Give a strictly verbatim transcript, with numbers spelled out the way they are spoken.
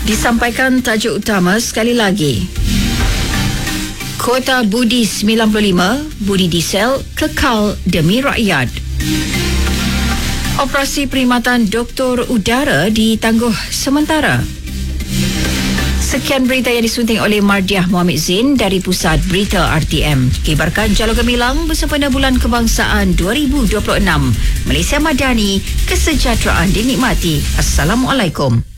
Disampaikan tajuk utama sekali lagi. Kota Budi sembilan puluh lima, Budi Diesel kekal demi rakyat. Operasi perkhidmatan doktor udara ditangguh sementara. Sekian berita yang disunting oleh Mardiah Muhammad Zain dari Pusat Berita R T M. Kibarkan Jalur Gemilang bersempena Bulan Kebangsaan dua ribu dua puluh enam. Malaysia Madani, kesejahteraan dinikmati. Assalamualaikum.